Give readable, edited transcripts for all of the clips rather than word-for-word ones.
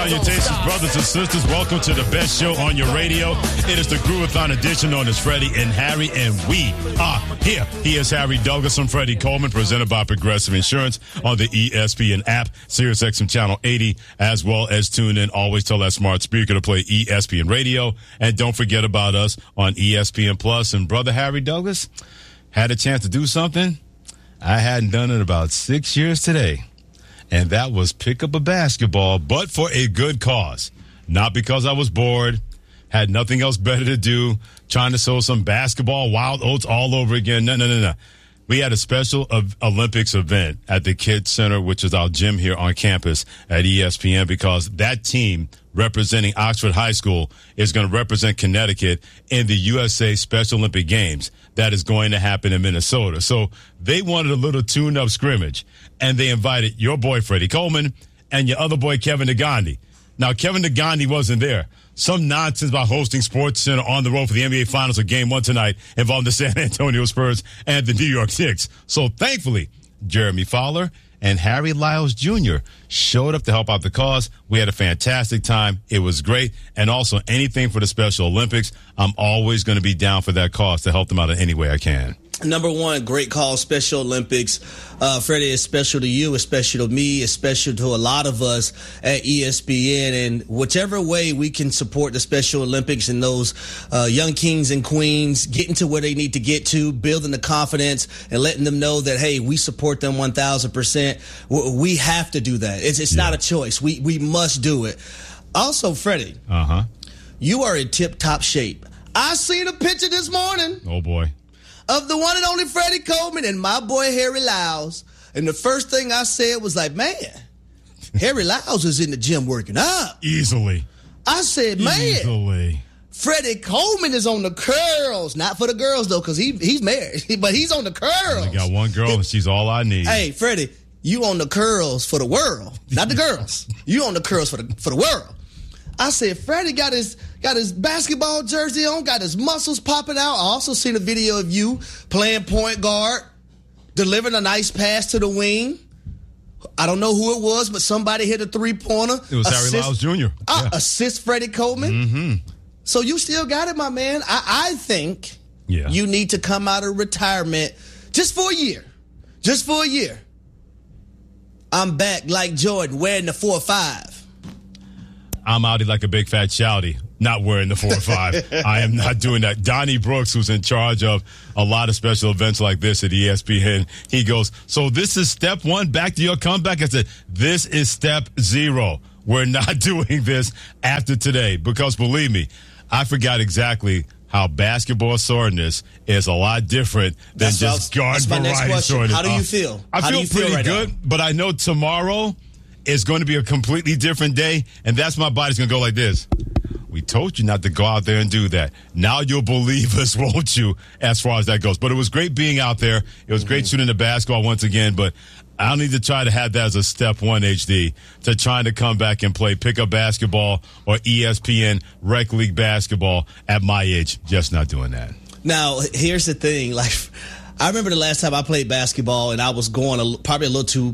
Salutations, brothers and sisters. Welcome to the best show on your radio. It is the Groovathon edition known as Freddie and Harry, and we are here. He is Harry Douglas. I'm Freddie Coleman, presented by Progressive Insurance on the ESPN app, SiriusXM Channel 80, as well as tune in. Always tell that smart speaker to play ESPN Radio. And don't forget about us on ESPN Plus. And brother Harry Douglas had a chance to do something I hadn't done in about 6 years today. And that was pick up a basketball, but for a good cause. Not because I was bored, had nothing else better to do, trying to sow some basketball wild oats all over again. No. We had a special Olympics event at the Kids Center, which is our gym here on campus at ESPN, because that team representing Oxford High School is going to represent Connecticut in the USA Special Olympic Games that is going to happen in Minnesota. So they wanted a little tune-up scrimmage, and they invited your boy Freddie Coleman and your other boy Kevin Nagandi. Now, Kevin Nagandi wasn't there. Some nonsense about hosting Sports Center on the road for the NBA Finals of Game 1 tonight involving the San Antonio Spurs and the New York Knicks. So thankfully, Jeremy Fowler and Harry Lyles Jr. showed up to help out the cause. We had a fantastic time. It was great. And also anything for the Special Olympics, I'm always going to be down for that cause to help them out in any way I can. Number one, great call, Special Olympics. Freddie, it's special to you, it's special to me, it's special to a lot of us at ESPN. And whichever way we can support the Special Olympics and those young kings and queens getting to where they need to get to, building the confidence and letting them know that, hey, we support them 1,000%. We have to do that. It's not a choice. We must do it. Also, Freddie, you are in tip-top shape. I seen a picture this morning. Oh, boy. Of the one and only Freddie Coleman and my boy Harry Lyles. And the first thing I said was like, man, Harry Lyles is in the gym working out. Easily. I said, man. Easily. Freddie Coleman is on the curls. Not for the girls, though, because he's married. But he's on the curls. I got one girl, and she's all I need. Hey, Freddie, you on the curls for the world. Not the girls. You on the curls for the world. I said, Freddie got his basketball jersey on, got his muscles popping out. I also seen a video of you playing point guard, delivering a nice pass to the wing. I don't know who it was, but somebody hit a three-pointer. It was Harry Lyles Jr. Assist Freddie Coleman. Mm-hmm. So you still got it, my man. I think you need to come out of retirement just for a year. Just for a year. I'm back like Jordan wearing the 4 or 5. I'm outie like a big fat shouty, not wearing the 4 or 5. I am not doing that. Donnie Brooks, who's in charge of a lot of special events like this at ESPN, he goes, so this is step 1, back to your comeback? I said, this is step 0. We're not doing this after today because, believe me, I forgot exactly how basketball soreness is a lot different than just garden variety soreness. How do you feel? I feel pretty right good, but I know tomorrow it's going to be a completely different day, and that's my body's going to go like this. We told you not to go out there and do that. Now you'll believe us, won't you, as far as that goes. But it was great being out there. It was great shooting the basketball once again, but I don't need to try to have that as a step 1, HD, to trying to come back and play pickup basketball or ESPN Rec League basketball at my age. Just not doing that. Now, here's the thing. Like, I remember the last time I played basketball, and I was going probably a little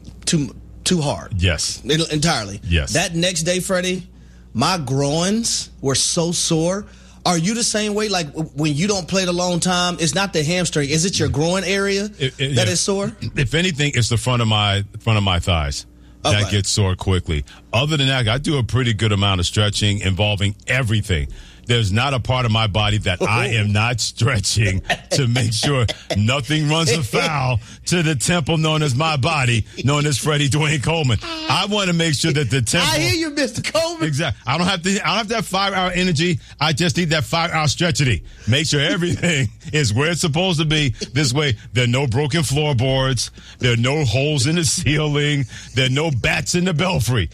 too hard. Yes. Entirely. Yes. That next day, Freddie, my groins were so sore. Are you the same way? Like when you don't play it a long time, it's not the hamstring. Is it your groin area that is sore? If anything, it's the front of my thighs. Okay. That gets sore quickly. Other than that, I do a pretty good amount of stretching involving everything. There's not a part of my body that I am not stretching to make sure nothing runs afoul to the temple known as my body, known as Freddie Dwayne Coleman. I want to make sure that the temple. I hear you, Mr. Coleman. Exactly. I don't have to have 5-hour energy. I just need that 5-hour stretchity. Make sure everything is where it's supposed to be. This way, there are no broken floorboards. There are no holes in the ceiling. There are no bats in the belfry.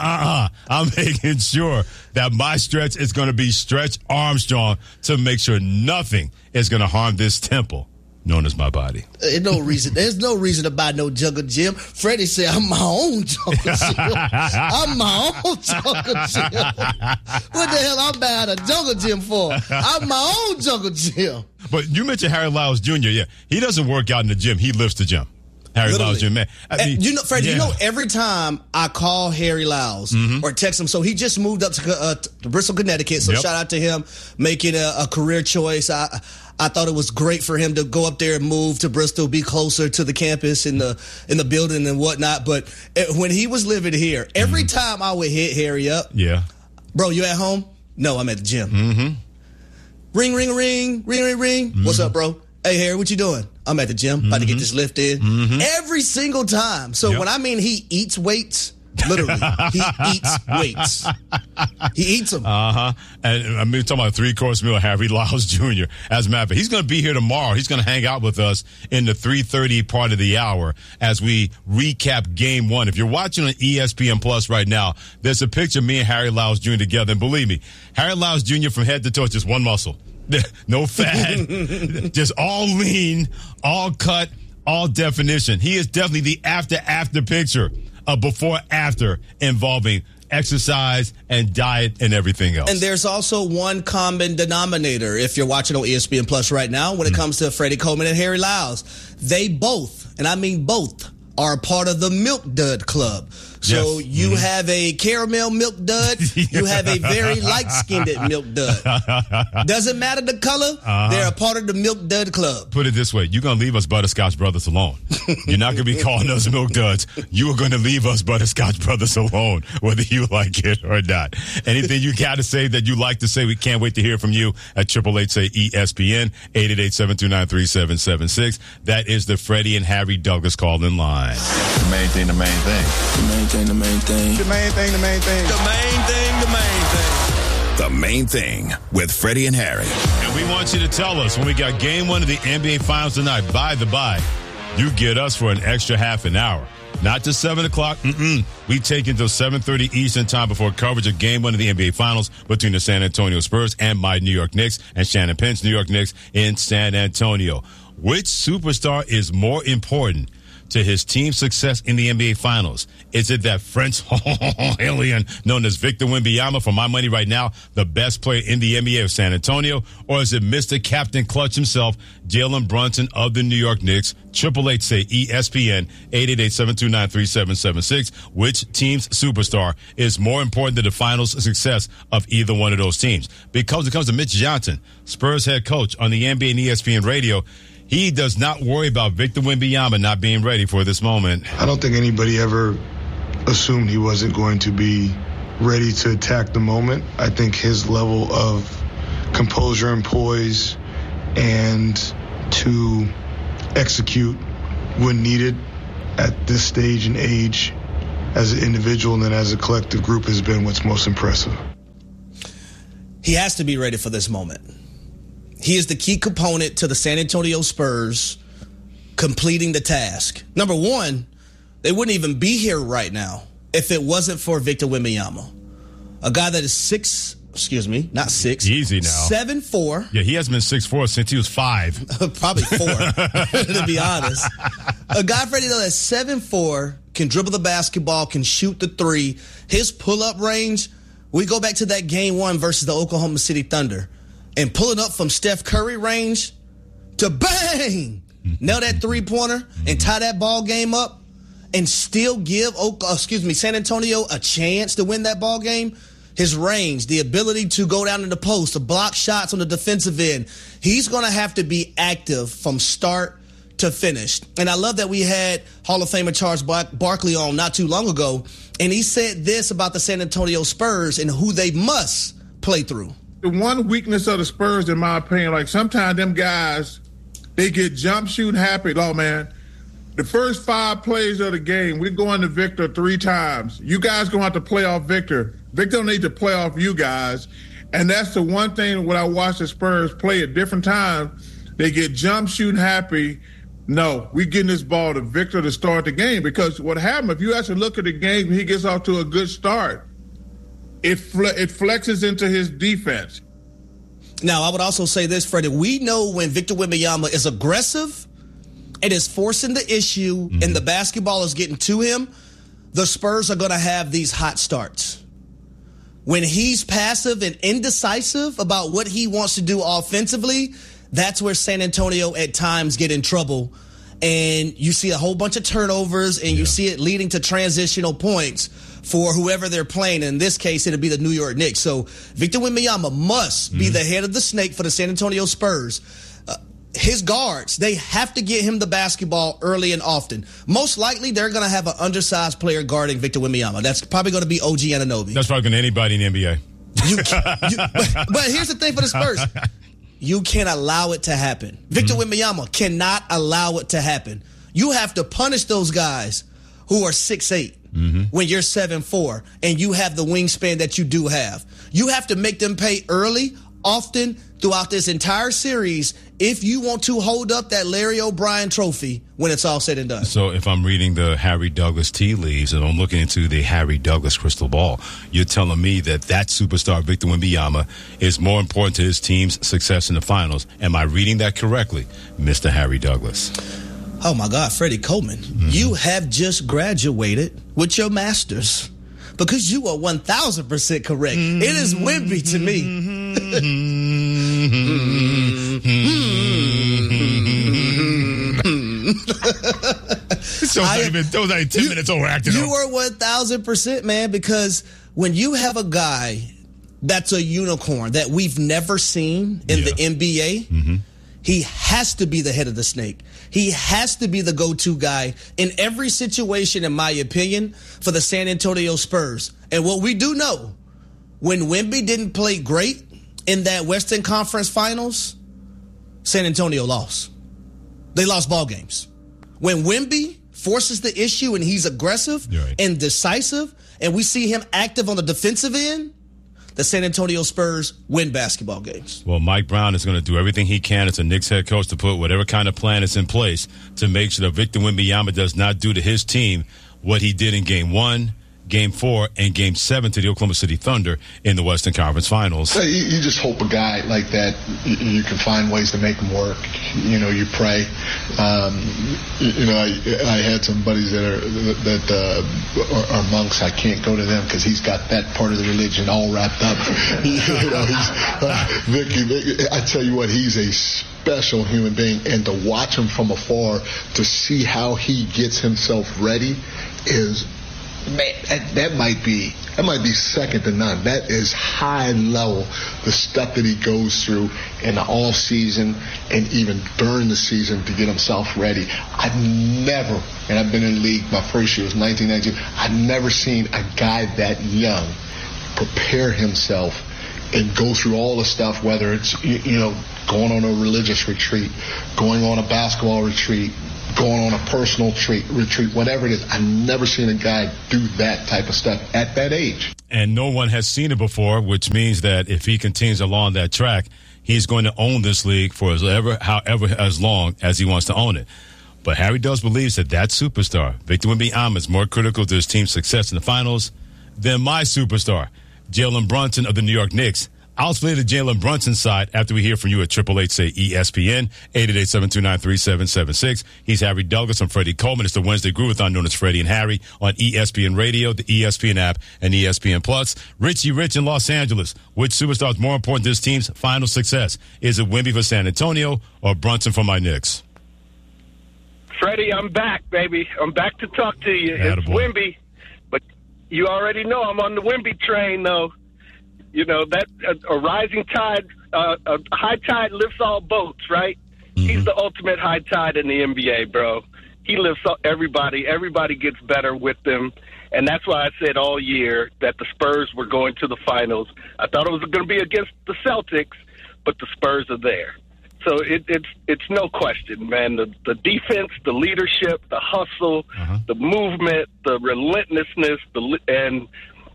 I'm making sure that my stretch is going to be Stretch Armstrong to make sure nothing is going to harm this temple known as my body. There's no reason to buy no jungle gym. Freddie said, I'm my own jungle gym. I'm my own jungle gym. What the hell I'm buying a jungle gym for? I'm my own jungle gym. But you mentioned Harry Lyles Jr. Yeah, he doesn't work out in the gym. He lifts the gym. Harry Lyles Jr., man. Fred, every time I call Harry Lyles or text him, so he just moved up to Bristol, Connecticut, so shout out to him making a career choice. I thought it was great for him to go up there and move to Bristol, be closer to the campus in the building and whatnot. But when he was living here, every time I would hit Harry up, bro, you at home? No, I'm at the gym. Ring, ring, ring, ring, ring, ring. What's up, bro? Hey, Harry, what you doing? I'm at the gym, about to get this lift in. Every single time. So when I mean he eats weights, literally, he eats weights. He eats them. And I'm talking about a 3-course meal, Harry Lyles Jr. As a matter of fact, he's going to be here tomorrow. He's going to hang out with us in the 3:30 part of the hour as we recap Game 1. If you're watching on ESPN Plus right now, there's a picture of me and Harry Lyles Jr. together. And believe me, Harry Lyles Jr. from head to toe, just one muscle. No fat, just all lean, all cut, all definition. He is definitely the after picture of before-after involving exercise and diet and everything else. And there's also one common denominator if you're watching on ESPN Plus right now when it comes to Freddie Coleman and Harry Lyles. They both, and I mean both, are part of the Milk Dud Club. So you have a caramel milk dud. You have a very light-skinned milk dud. Doesn't matter the color. They're a part of the Milk Dud Club. Put it this way. You're going to leave us Butterscotch Brothers alone. You're not going to be calling us Milk Duds. You are going to leave us Butterscotch Brothers alone, whether you like it or not. Anything you got to say that you like to say, we can't wait to hear from you at 888-SAY-ESPN, 888-729-3776. That is the Freddie and Harry Douglas call-in line. The main thing, the main thing. The main thing, the main thing. The main thing, the main thing. The main thing, the main thing. The Main Thing with Freddie and Harry. And we want you to tell us when we got Game 1 of the NBA Finals tonight. By the by, you get us for an extra half an hour. Not to 7 o'clock. We take until 7:30 Eastern time before coverage of Game 1 of the NBA Finals between the San Antonio Spurs and my New York Knicks and Shannon Penn's New York Knicks in San Antonio. Which superstar is more important to his team's success in the NBA Finals? Is it that French alien known as Victor Wembanyama, for my money right now, the best player in the NBA of San Antonio? Or is it Mr. Captain Clutch himself, Jalen Brunson of the New York Knicks? 888-SAY-ESPN, 888-729-3776. Which team's superstar is more important to the finals success of either one of those teams? Because it comes to Mitch Johnson, Spurs head coach on the NBA and ESPN radio, he does not worry about Victor Wembanyama not being ready for this moment. I don't think anybody ever assumed he wasn't going to be ready to attack the moment. I think his level of composure and poise and to execute when needed at this stage and age as an individual and then as a collective group has been what's most impressive. He has to be ready for this moment. He is the key component to the San Antonio Spurs completing the task. Number one, they wouldn't even be here right now if it wasn't for Victor Wembanyama, a guy that is 7'4". Yeah, he hasn't been 6'4" since he was 5. Probably 4, to be honest. A guy, Freddie, that's 7'4", can dribble the basketball, can shoot the three. His pull-up range, we go back to that Game 1 versus the Oklahoma City Thunder. And pulling up from Steph Curry range to bang, nail that three-pointer and tie that ball game up and still give San Antonio a chance to win that ball game. His range, the ability to go down in the post, to block shots on the defensive end, he's going to have to be active from start to finish. And I love that we had Hall of Famer Charles Barkley on not too long ago, and he said this about the San Antonio Spurs and who they must play through. The one weakness of the Spurs, in my opinion, like sometimes them guys, they get jump shoot happy. Oh, man, the first 5 plays of the game, we're going to Victor 3 times. You guys going to have to play off Victor. Victor don't need to play off you guys. And that's the one thing when I watch the Spurs play at different times, they get jump shoot happy. No, we getting this ball to Victor to start the game. Because what happened, if you actually look at the game, he gets off to a good start. It flexes into his defense. Now, I would also say this, Freddie. We know when Victor Wembanyama is aggressive and is forcing the issue and the basketball is getting to him, the Spurs are going to have these hot starts. When he's passive and indecisive about what he wants to do offensively, that's where San Antonio at times get in trouble. and you see a whole bunch of turnovers, and you see it leading to transitional points for whoever they're playing. In this case, it'll be the New York Knicks. So Victor Wembanyama must be the head of the snake for the San Antonio Spurs. His guards, they have to get him the basketball early and often. Most likely, they're going to have an undersized player guarding Victor Wembanyama. That's probably going to be OG Anunoby. That's probably going to anybody in the NBA. But here's the thing for the Spurs. You can't allow it to happen. Victor Wembanyama cannot allow it to happen. You have to punish those guys who are 6'8". When you're 7'4", and you have the wingspan that you do have. You have to make them pay early, often, throughout this entire series if you want to hold up that Larry O'Brien trophy when it's all said and done. So if I'm reading the Harry Douglas tea leaves and I'm looking into the Harry Douglas crystal ball, you're telling me that superstar Victor Wembanyama is more important to his team's success in the finals. Am I reading that correctly, Mr. Harry Douglas? Oh, my God, Freddie Coleman, you have just graduated with your master's because you are 1,000% correct. It is Wemby to me. Those ain't 10 minutes overacting. You are 1,000%, man, because when you have a guy that's a unicorn that we've never seen in the NBA, he has to be the head of the snake. He has to be the go-to guy in every situation, in my opinion, for the San Antonio Spurs. And what we do know, when Wemby didn't play great in that Western Conference Finals, San Antonio lost. They lost ball games. When Wemby forces the issue and he's aggressive and decisive, and we see him active on the defensive end, the San Antonio Spurs win basketball games. Well, Mike Brown is going to do everything he can as a Knicks head coach to put whatever kind of plan is in place to make sure that Victor Wembanyama does not do to his team what he did in Game 1, Game 4, and Game 7 to the Oklahoma City Thunder in the Western Conference Finals. You just hope a guy like that, you can find ways to make him work. You pray. I had some buddies that are monks. I can't go to them because he's got that part of the religion all wrapped up. Vicky, I tell you what, he's a special human being, and to watch him from afar, to see how he gets himself ready is, man, that might be second to none. That is high level, the stuff that he goes through in the off season and even during the season to get himself ready. I've never, and I've been in the league, my first year was 1992, I've never seen a guy that young prepare himself and go through all the stuff, whether it's, going on a religious retreat, going on a basketball retreat, going on a personal retreat, whatever it is. I've never seen a guy do that type of stuff at that age. And no one has seen it before, which means that if he continues along that track, he's going to own this league for however as long as he wants to own it. But Harry Douglas believes that superstar, Victor Wembanyama, is more critical to his team's success in the finals than my superstar, Jalen Brunson of the New York Knicks. I'll split the Jalen Brunson side after we hear from you at 888-SAY-ESPN, 888-729-3776. He's Harry Douglas. I'm Freddie Coleman. It's the Wednesday Groovathon known as Freddie and Harry on ESPN Radio, the ESPN app, and ESPN Plus. Richie Rich in Los Angeles. Which superstar is more important to this team's final success? Is it Wemby for San Antonio or Brunson for my Knicks? Freddie, I'm back, baby. I'm back to talk to you. It's Wemby. But you already know I'm on the Wemby train, though. That a rising tide, a high tide lifts all boats, right? He's the ultimate high tide in the NBA, bro. He lifts up everybody. Everybody gets better with him. And that's why I said all year that the Spurs were going to the finals. I thought it was going to be against the Celtics, but the Spurs are there. So it's no question, man. The defense, the leadership, the hustle, the movement, the relentlessness, and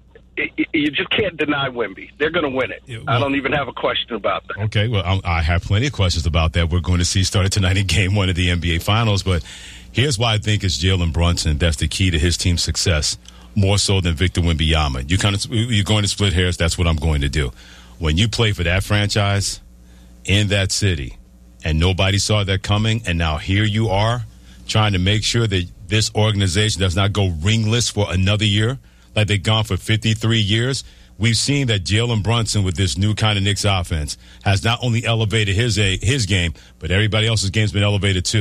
you just can't deny Wemby. They're going to win it. Yeah, well, I don't even have a question about that. Okay, well, I have plenty of questions about that. We're going to see started tonight in Game 1 of the NBA Finals. But here's why I think it's Jalen Brunson that's the key to his team's success, more so than Victor Wembanyama. You're going to split hairs. That's what I'm going to do. When you play for that franchise in that city and nobody saw that coming, and now here you are trying to make sure that this organization does not go ringless for another year, like they've gone for 53 years. We've seen that Jalen Brunson, with this new kind of Knicks offense, has not only elevated his game, but everybody else's game's been elevated too.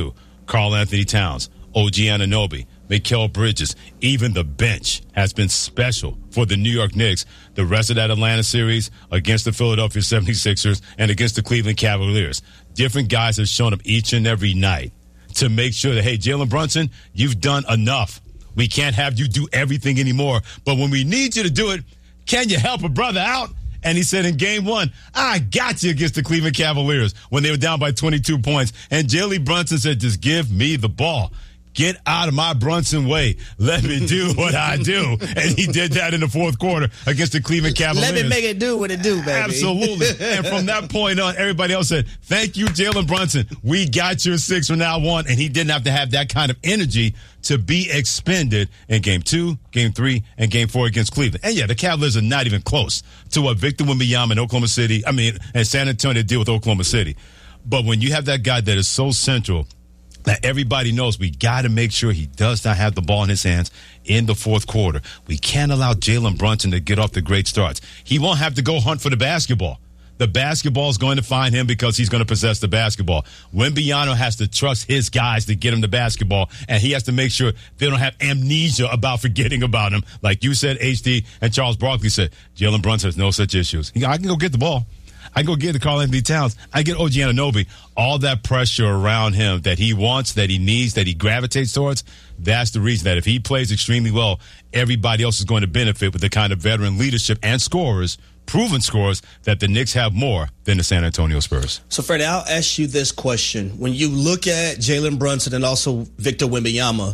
Karl Anthony Towns, OG Anunoby, Mikal Bridges, even the bench has been special for the New York Knicks. The rest of that Atlanta series against the Philadelphia 76ers and against the Cleveland Cavaliers. Different guys have shown up each and every night to make sure that, hey, Jalen Brunson, you've done enough. We can't have you do everything anymore. But when we need you to do it, can you help a brother out? And he said in game one, I got you against the Cleveland Cavaliers when they were down by 22 points. And Jalen Brunson said, just give me the ball. Get out of my Brunson way. Let me do what I do. And he did that in the fourth quarter against the Cleveland Cavaliers. Let me make it do what it do, baby. Absolutely. And from that point on, everybody else said, thank you, Jalen Brunson. We got your 6 from now on. And he didn't have to have that kind of energy to be expended in game 2, game 3, and game 4 against Cleveland. And yeah, the Cavaliers are not even close to what Victor Wembanyama in Oklahoma City, and San Antonio did with Oklahoma City. But when you have that guy that is so central, that everybody knows we got to make sure he does not have the ball in his hands in the fourth quarter. We can't allow Jalen Brunson to get off the great starts. He won't have to go hunt for the basketball. The basketball is going to find him because he's going to possess the basketball. Wembanyama has to trust his guys to get him the basketball, and he has to make sure they don't have amnesia about forgetting about him. Like you said, HD, and Charles Barkley said, Jalen Brunson has no such issues. I can go get the ball. I go get the Karl Anthony Towns. I get OG Anunoby. All that pressure around him that he wants, that he needs, that he gravitates towards, that's the reason that if he plays extremely well, everybody else is going to benefit with the kind of veteran leadership and scorers, proven scorers, that the Knicks have more than the San Antonio Spurs. So, Freddie, I'll ask you this question. When you look at Jalen Brunson and also Victor Wembanyama,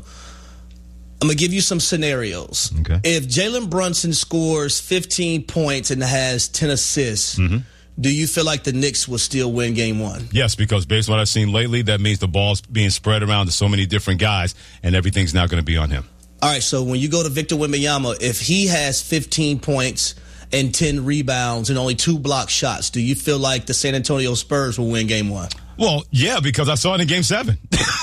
I'm going to give you some scenarios. Okay. If Jalen Brunson scores 15 points and has 10 assists, do you feel like the Knicks will still win game 1? Yes, because based on what I've seen lately, that means the ball's being spread around to so many different guys, and everything's now going to be on him. All right, so when you go to Victor Wembanyama, if he has 15 points and 10 rebounds and only 2 block shots, do you feel like the San Antonio Spurs will win game 1? Well, yeah, because I saw it in Game 7.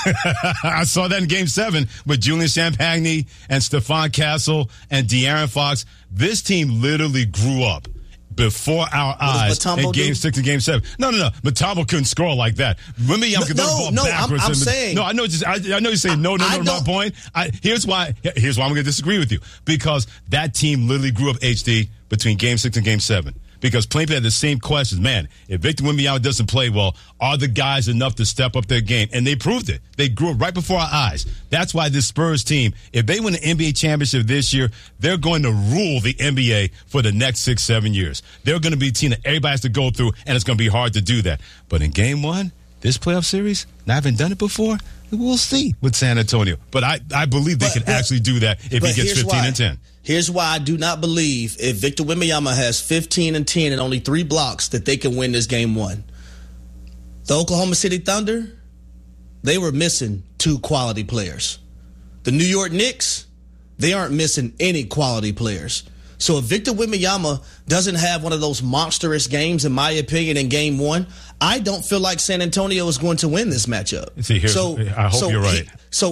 I saw that in Game 7 with Julian Champagny and Stephon Castle and De'Aaron Fox. This team literally grew up before our eyes in Game 6 and Game 7. No. Mutombo couldn't score like that. Wembanyama could throw the ball backwards. I'm saying. No, I know. I know you're saying no. My point. Here's why I'm going to disagree with you, because that team literally grew up, HD, between Game 6 and Game 7. Because plenty people had the same questions. Man, if Victor Wembanyama doesn't play well, are the guys enough to step up their game? And they proved it. They grew up right before our eyes. That's why this Spurs team, if they win the NBA championship this year, they're going to rule the NBA for the next 6-7 years. They're going to be a team that everybody has to go through, and it's going to be hard to do that. But in game 1, this playoff series, not having done it before, we'll see with San Antonio. But I believe they can actually do that if he gets 15 and 10. Here's why I do not believe if Victor Wembanyama has 15 and 10 and only 3 blocks that they can win this game 1. The Oklahoma City Thunder, they were missing 2 quality players. The New York Knicks, they aren't missing any quality players. So if Victor Wembanyama doesn't have one of those monstrous games, in my opinion, in game 1, I don't feel like San Antonio is going to win this matchup. I hope you're right.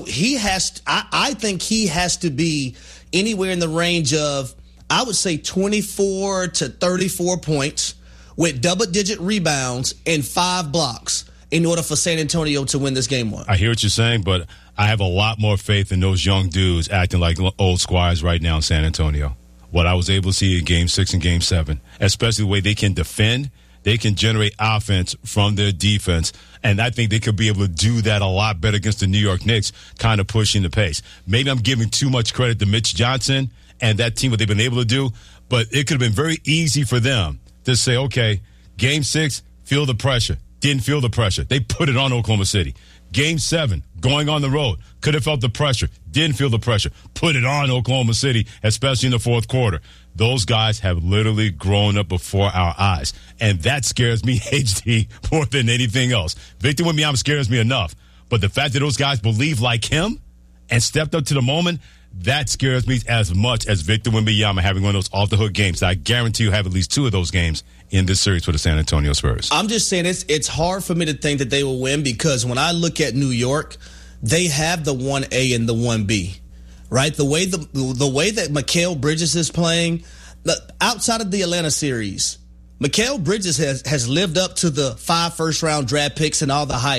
I think he has to be anywhere in the range of, I would say, 24 to 34 points with double-digit rebounds and 5 blocks in order for San Antonio to win this game 1. I hear what you're saying, but I have a lot more faith in those young dudes acting like old squires right now in San Antonio. What I was able to see in Game 6 and Game 7, especially the way they can defend, they can generate offense from their defense, and I think they could be able to do that a lot better against the New York Knicks, kind of pushing the pace. Maybe I'm giving too much credit to Mitch Johnson and that team, what they've been able to do, but it could have been very easy for them to say, okay, Game 6, feel the pressure. Didn't feel the pressure. They put it on Oklahoma City. Game 7, going on the road, could have felt the pressure. Didn't feel the pressure. Put it on Oklahoma City, especially in the fourth quarter. Those guys have literally grown up before our eyes. And that scares me, HD, more than anything else. Victor Wembanyama scares me enough. But the fact that those guys believe like him and stepped up to the moment, that scares me as much as Victor Wembanyama having one of those off-the-hook games. I guarantee you have at least 2 of those games in this series for the San Antonio Spurs. I'm just saying it's hard for me to think that they will win, because when I look at New York, they have the 1A and the 1B, right? The way that Mikal Bridges is playing, outside of the Atlanta series, Mikal Bridges has lived up to the 5 first-round draft picks and all the hype.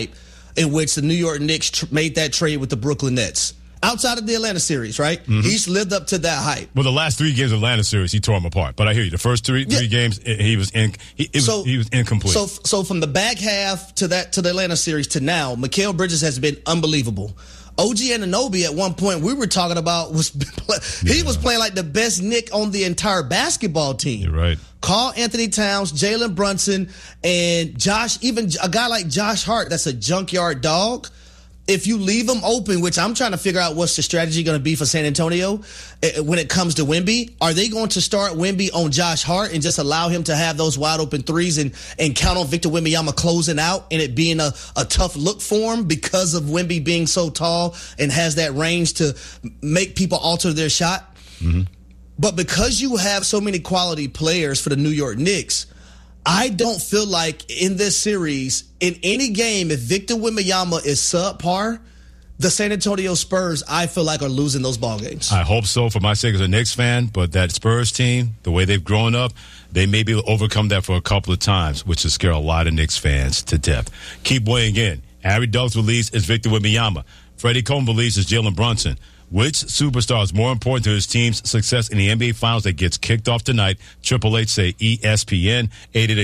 in which the New York Knicks made that trade with the Brooklyn Nets. Outside of the Atlanta series, right? Mm-hmm. He's lived up to that hype. Well, the last 3 games of the Atlanta series, he tore them apart. But I hear you. The first three games, he was incomplete. So from the back half to the Atlanta series to now, Mikal Bridges has been unbelievable. OG Anunoby at one point we were talking about was playing like the best Knick on the entire basketball team. You're right. Karl Anthony Towns, Jalen Brunson, and Josh, even a guy like Josh Hart that's a junkyard dog. If you leave them open, which I'm trying to figure out what's the strategy going to be for San Antonio when it comes to Wemby, are they going to start Wemby on Josh Hart and just allow him to have those wide open threes and count on Victor Wembanyama closing out and it being a tough look for him because of Wemby being so tall and has that range to make people alter their shot? Mm-hmm. But because you have so many quality players for the New York Knicks, I don't feel like in this series, in any game, if Victor Wembanyama is subpar, the San Antonio Spurs, I feel like, are losing those ball games. I hope so for my sake as a Knicks fan, but that Spurs team, the way they've grown up, they may be able to overcome that for a couple of times, which will scare a lot of Knicks fans to death. Keep weighing in. Harry Douglas believes it's Victor Wembanyama. Freddie Coleman believes it's Jalen Brunson. Which superstar is more important to his team's success in the NBA Finals that gets kicked off tonight? 888 say ESPN,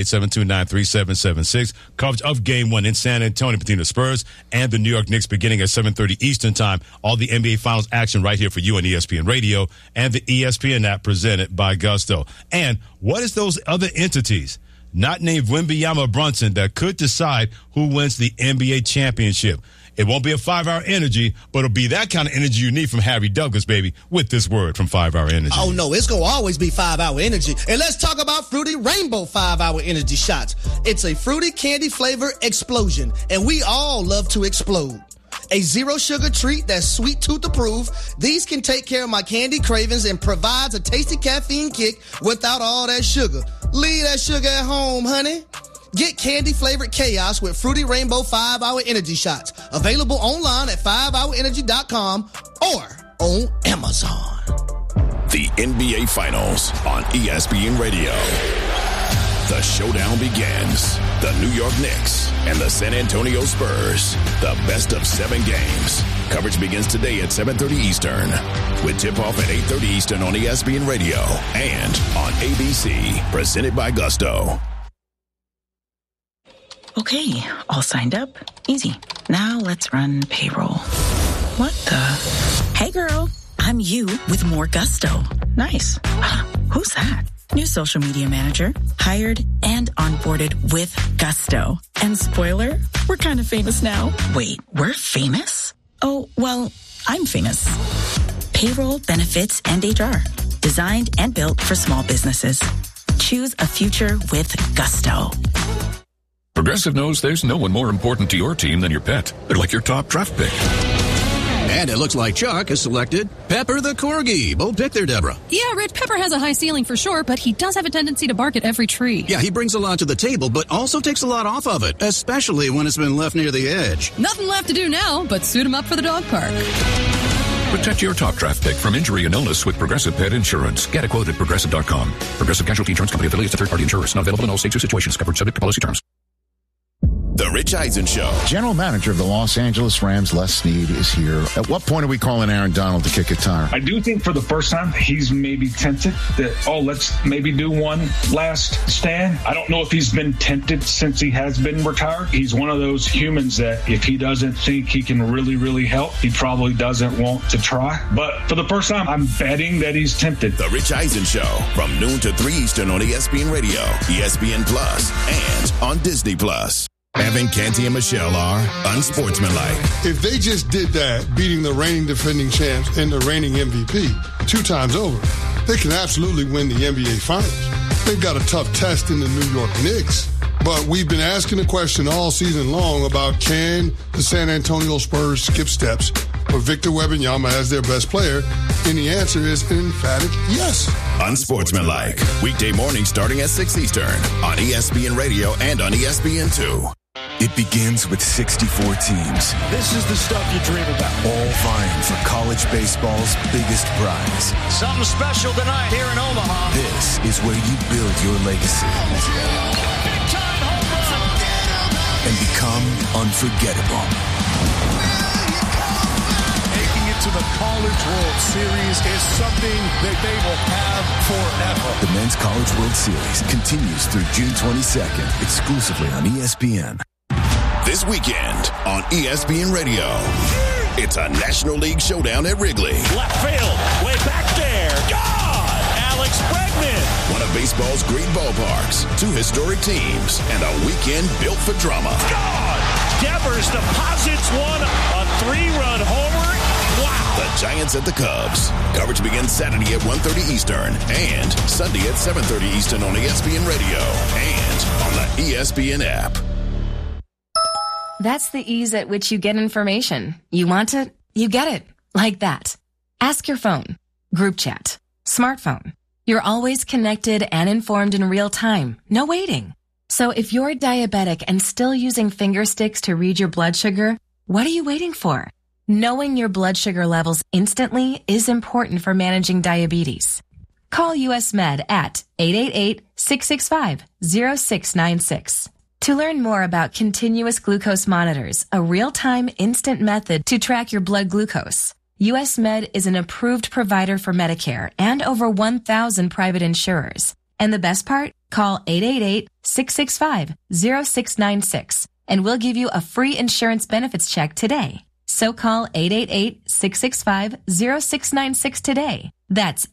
888-729-3776. Coverage of Game 1 in San Antonio between the Spurs and the New York Knicks beginning at 7:30 Eastern Time. All the NBA Finals action right here for you on ESPN Radio and the ESPN app presented by Gusto. And what is those other entities, not named Wembanyama or Brunson, that could decide who wins the NBA championship? It won't be a 5-hour energy, but it'll be that kind of energy you need from Harry Douglas, baby, with this word from 5-hour energy. Oh, no, it's going to always be 5-hour energy. And let's talk about Fruity Rainbow 5-hour energy shots. It's a fruity candy flavor explosion, and we all love to explode. A zero sugar treat that's sweet tooth approved. These can take care of my candy cravings and provides a tasty caffeine kick without all that sugar. Leave that sugar at home, honey. Get candy-flavored chaos with Fruity Rainbow 5-hour energy shots. Available online at 5hourenergy.com or on Amazon. The NBA Finals on ESPN Radio. The showdown begins. The New York Knicks and the San Antonio Spurs. The best of 7 games. Coverage begins today at 7:30 Eastern. With tip-off at 8:30 Eastern on ESPN Radio and on ABC. Presented by Gusto. Okay, all signed up. Easy. Now let's run payroll. What the? Hey girl, I'm you with more Gusto. Nice. Who's that? New social media manager. Hired and onboarded with Gusto. And spoiler, we're kind of famous now. Wait, we're famous? Oh, well, I'm famous. Payroll, benefits, and HR. Designed and built for small businesses. Choose a future with Gusto. Progressive knows there's no one more important to your team than your pet. They're like your top draft pick. And it looks like Chuck has selected Pepper the Corgi. Bold pick there, Deborah. Yeah, Rich, Pepper has a high ceiling for sure, but he does have a tendency to bark at every tree. Yeah, he brings a lot to the table, but also takes a lot off of it, especially when it's been left near the edge. Nothing left to do now but suit him up for the dog park. Protect your top draft pick from injury and illness with Progressive Pet Insurance. Get a quote at Progressive.com. Progressive Casualty Insurance Company affiliates to third-party insurers. Not available in all states or situations. Covered subject to policy terms. The Rich Eisen Show. General manager of the Los Angeles Rams, Les Snead, is here. At what point are we calling Aaron Donald to kick a tire? I do think for the first time, he's maybe tempted that, let's maybe do one last stand. I don't know if he's been tempted since he has been retired. He's one of those humans that if he doesn't think he can really, really help, he probably doesn't want to try. But for the first time, I'm betting that he's tempted. The Rich Eisen Show from noon to 3 Eastern on ESPN Radio, ESPN Plus, and on Disney Plus. Evan Canty and Michelle are unsportsmanlike. If they just did that, beating the reigning defending champs and the reigning MVP 2 times over, they can absolutely win the NBA Finals. They've got a tough test in the New York Knicks, but we've been asking the question all season long about can the San Antonio Spurs skip steps with Victor Wembanyama as their best player, and the answer is an emphatic yes. Unsportsmanlike. Weekday mornings starting at 6 Eastern on ESPN Radio and on ESPN2. It begins with 64 teams. This is the stuff you dream about. All vying for college baseball's biggest prize. Something special tonight here in Omaha. This is where you build your legacy. Big time home run. and become unforgettable. Making it to the College World Series is something that they will have forever. The Men's College World Series continues through June 22nd, exclusively on ESPN. This weekend on ESPN Radio, it's a National League showdown at Wrigley. Left field, way back there. God! Alex Bregman. One of baseball's great ballparks, two historic teams, and a weekend built for drama. God! Devers deposits one, a 3-run homer. Wow! The Giants at the Cubs. Coverage begins Saturday at 1:30 Eastern and Sunday at 7:30 Eastern on ESPN Radio and on the ESPN app. That's the ease at which you get information. You want it, you get it. Like that. Ask your phone. Group chat. Smartphone. You're always connected and informed in real time. No waiting. So if you're diabetic and still using finger sticks to read your blood sugar, what are you waiting for? Knowing your blood sugar levels instantly is important for managing diabetes. Call US Med at 888-665-0696. To learn more about continuous glucose monitors, a real-time instant method to track your blood glucose, US Med is an approved provider for Medicare and over 1,000 private insurers. And the best part? Call 888-665-0696 and we'll give you a free insurance benefits check today. So call 888-665-0696 today. That's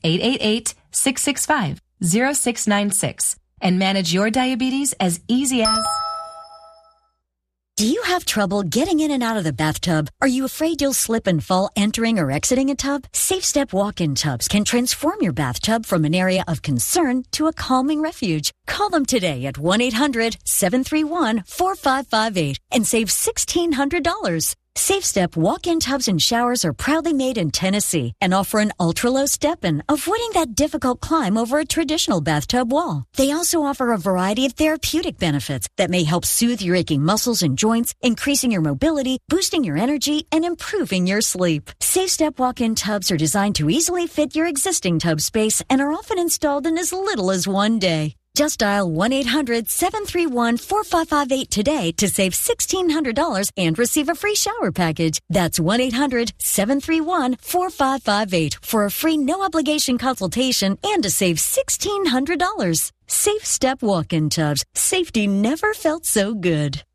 888-665-0696. And manage your diabetes as easy as... Do you have trouble getting in and out of the bathtub? Are you afraid you'll slip and fall entering or exiting a tub? SafeStep walk-in tubs can transform your bathtub from an area of concern to a calming refuge. Call them today at 1-800-731-4558 and save $1,600. SafeStep walk-in tubs and showers are proudly made in Tennessee and offer an ultra-low step-in, avoiding that difficult climb over a traditional bathtub wall. They also offer a variety of therapeutic benefits that may help soothe your aching muscles and joints, increasing your mobility, boosting your energy, and improving your sleep. SafeStep walk-in tubs are designed to easily fit your existing tub space and are often installed in as little as one day. Just dial 1-800-731-4558 today to save $1,600 and receive a free shower package. That's 1-800-731-4558 for a free no-obligation consultation and to save $1,600. SafeStep walk-in tubs. Safety never felt so good.